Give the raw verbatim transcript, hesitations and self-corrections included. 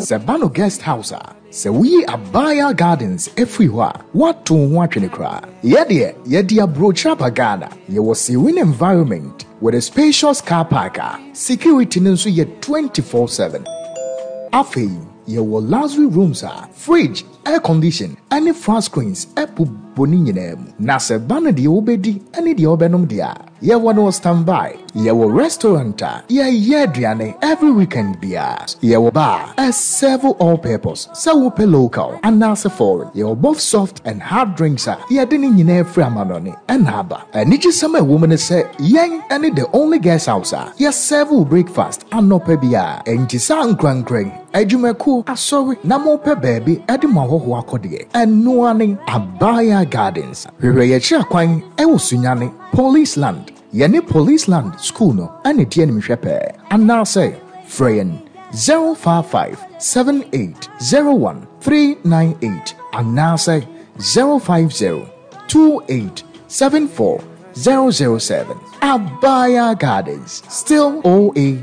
Sabano Guest House. Se we Abaya Gardens everywhere. What to watch in the crowd? Yede, yede brocha pagana. Ye was a win environment with a spacious car parker. Security nso ye twenty-four seven. Afi, ye will luxury rooms are fridge, air condition, any flat screens, epu boni nyinem. Na se bana di obedi, any di obenum dia. Ye wano standby. Ye will restaurant. Ye ye driane every weekend bia. Ye will bar. A several all purpose. Se will pay local and nasa foreign. Ye will both soft and hard drinks. Ye didn't yine framanoni and haba. And it is some woman say yang any the only guest house. Ye several breakfast and no pebia. And jisa grand grand. Ejumeku asori namo pe baby edimaho wakodie. And no one Abaya Gardens. We ye chia kwan e usunyane police land. Yeni police land school no and it yen mishepe. And now say Freyan zero five five seven eight zero one three nine eight. And now say zero five zero two eight seven four zero zero seven. Abaya Gardens. Still O A